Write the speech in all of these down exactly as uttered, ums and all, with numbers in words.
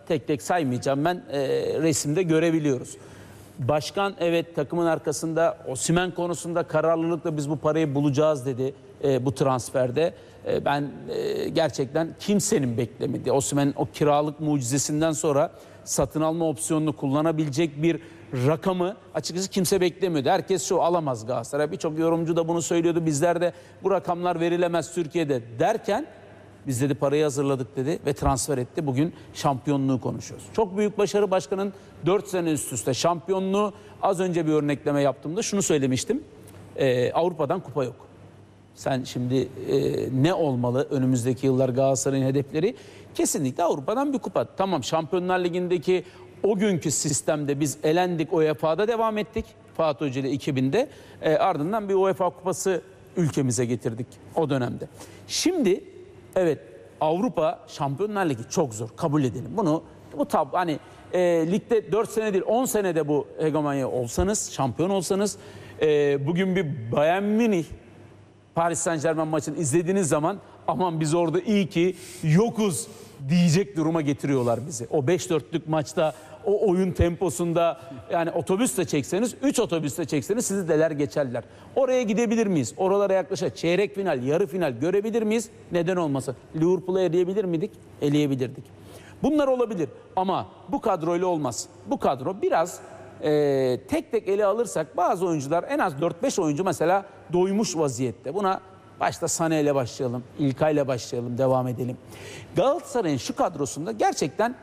tek tek saymayacağım ben, e, resimde görebiliyoruz. Başkan evet takımın arkasında, Osimhen konusunda kararlılıkla biz bu parayı bulacağız dedi e, bu transferde. E, ben e, gerçekten kimsenin beklemediği, Osimhen'in o kiralık mucizesinden sonra satın alma opsiyonunu kullanabilecek bir rakamı açıkçası kimse beklemiyordu. Herkes şu alamaz Galatasaray. Birçok yorumcu da bunu söylüyordu. Bizler de bu rakamlar verilemez Türkiye'de derken biz dedi parayı hazırladık dedi ve transfer etti. Bugün şampiyonluğu konuşuyoruz. Çok büyük başarı, başkanın dört sene üst üste şampiyonluğu. Az önce bir örnekleme yaptığımda şunu söylemiştim. Ee, Avrupa'dan kupa yok. Sen şimdi e, ne olmalı önümüzdeki yıllar Galatasaray'ın hedefleri? Kesinlikle Avrupa'dan bir kupa. Tamam, Şampiyonlar Ligi'ndeki o günkü sistemde biz elendik, U E F A'da devam ettik. Fatih Hoca ile iki binde. E, ardından bir U E F A kupası ülkemize getirdik o dönemde. Şimdi evet, Avrupa Şampiyonlar Ligi çok zor, kabul edelim. Bunu bu tab hani e, ligde dört sene değil on senede bu hegemonya olsanız, şampiyon olsanız, e, bugün bir Bayern Münih Paris Saint-Germain maçını izlediğiniz zaman aman biz orada iyi ki yokuz diyecek duruma getiriyorlar bizi. O beş dörtlük maçta, o oyun temposunda, yani otobüsle çekseniz, üç otobüsle çekseniz sizi deler geçerler. Oraya gidebilir miyiz? Oralara yaklaşa çeyrek final, yarı final görebilir miyiz? Neden olmasın? Liverpool'u eleyebilir miydik? Eleyebilirdik. Bunlar olabilir ama bu kadroyla olmaz. Bu kadro biraz e, tek tek ele alırsak bazı oyuncular, en az dört beş oyuncu mesela doymuş vaziyette. Buna başta Sané ile başlayalım, İlkay ile başlayalım, devam edelim. Galatasaray'ın şu kadrosunda gerçekten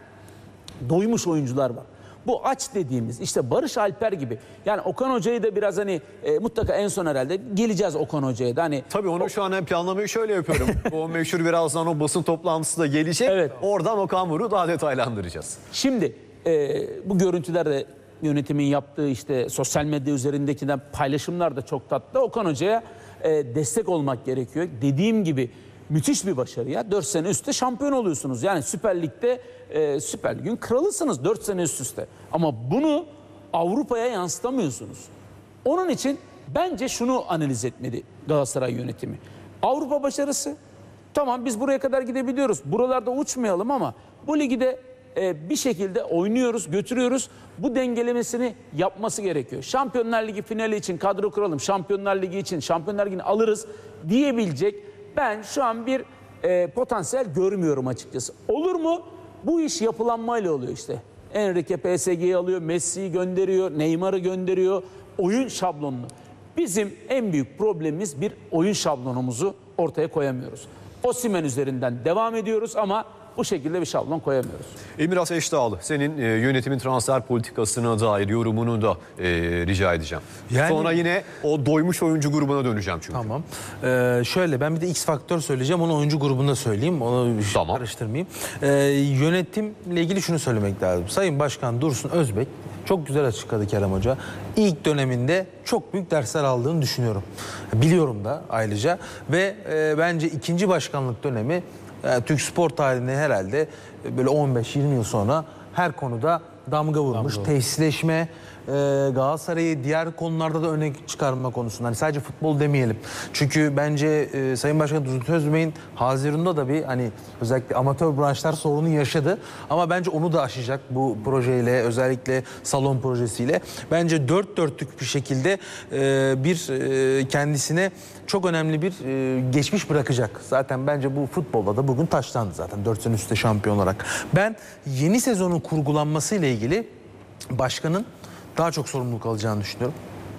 doymuş oyuncular var. Bu aç dediğimiz işte Barış Alper gibi. Yani Okan Hoca'yı da biraz hani e, mutlaka en son herhalde geleceğiz Okan Hoca'ya da. Hani tabii onu o... şu an planlamayı şöyle yapıyorum. O meşhur birazdan o basın toplantısı da gelecek. Evet. Oradan Okan Buruk'u daha detaylandıracağız. Şimdi e, bu görüntüler de yönetimin yaptığı işte sosyal medya üzerindekinden paylaşımlar da çok tatlı. Okan Hoca'ya e, destek olmak gerekiyor. Dediğim gibi müthiş bir başarı ya. dört sene üstte şampiyon oluyorsunuz. Yani Süper Lig'de e, Süper Lig'in kralısınız dört sene üst üste. Ama bunu Avrupa'ya yansıtamıyorsunuz. Onun için bence şunu analiz etmeli Galatasaray yönetimi. Avrupa başarısı, tamam biz buraya kadar gidebiliyoruz. Buralarda uçmayalım ama bu ligi de e, bir şekilde oynuyoruz, götürüyoruz. Bu dengelemesini yapması gerekiyor. Şampiyonlar Ligi finali için kadro kuralım. Şampiyonlar Ligi için Şampiyonlar Ligi'ni alırız diyebilecek ben şu an bir e, potansiyel görmüyorum açıkçası. Olur mu? Bu iş yapılanmayla oluyor işte. Enrique P S G'yi alıyor, Messi'yi gönderiyor, Neymar'ı gönderiyor. Oyun şablonunu. Bizim en büyük problemimiz bir oyun şablonumuzu ortaya koyamıyoruz. Osimhen üzerinden devam ediyoruz ama bu şekilde bir şablon koyamıyoruz. Emir Eşdağlı, senin e, yönetimin transfer politikasına dair yorumunu da e, rica edeceğim. Yani, sonra yine o doymuş oyuncu grubuna döneceğim çünkü. Tamam. Ee, şöyle ben bir de X faktör söyleyeceğim. Onu oyuncu grubunda söyleyeyim. Onu tamam. karıştırmayayım. Ee, yönetimle ilgili şunu söylemek lazım. Sayın Başkan Dursun Özbek çok güzel açıkladı Kerem Hoca. İlk döneminde çok büyük dersler aldığını düşünüyorum. Biliyorum da ayrıca. Ve e, bence ikinci başkanlık dönemi yani Türk spor tarihine herhalde böyle on beş yirmi yıl sonra her konuda damga vurmuş. Damga. Tesisleşme, e, Galatasaray'ı diğer konularda da öne çıkarma konusunda. Hani sadece futbol demeyelim. Çünkü bence e, Sayın Başkan Dursun Özbek'in Haziran'da da bir hani özellikle amatör branşlar sorunu yaşadı. Ama bence onu da aşacak bu projeyle, özellikle salon projesiyle. Bence dört dörtlük bir şekilde e, bir e, kendisine çok önemli bir e, geçmiş bırakacak. Zaten bence bu futbolda da bugün taşlandı zaten dört sene üstte şampiyon olarak. Ben yeni sezonun kurgulanmasıyla ilgili başkanın daha çok sorumluluk alacağını düşünüyorum.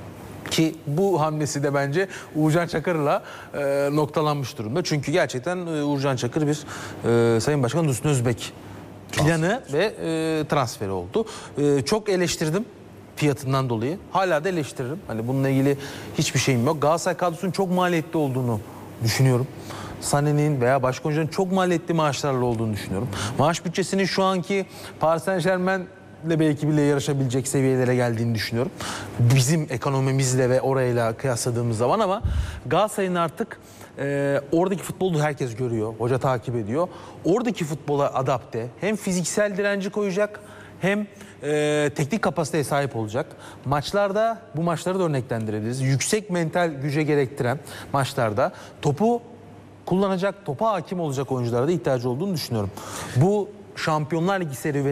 Ki bu hamlesi de bence Uğurcan Çakır'la e, noktalanmış durumda. Çünkü gerçekten e, Uğurcan Çakır bir e, Sayın Başkan Dursun Özbek planı ve e, transferi oldu. E, çok eleştirdim fiyatından dolayı. Hala da eleştiririm. Hani bununla ilgili hiçbir şeyim yok. Galatasaray kadrosunun çok maliyetli olduğunu düşünüyorum. Sané'nin veya başka oyuncuların çok maliyetli maaşlarla olduğunu düşünüyorum. Maaş bütçesinin şu anki Paris Saint-Germain ile belki bile yarışabilecek seviyelere geldiğini düşünüyorum. Bizim ekonomimizle ve orayla kıyasladığımız zaman ama Galatasaray'ın artık e, oradaki futbolu herkes görüyor. Hoca takip ediyor. Oradaki futbola adapte, hem fiziksel direnci koyacak hem e, teknik kapasiteye sahip olacak. Maçlarda bu maçları da örneklendirebiliriz. Yüksek mental güce gerektiren maçlarda topu kullanacak, topa hakim olacak oyunculara da ihtiyacı olduğunu düşünüyorum. Bu Şampiyonlar Ligi serüveni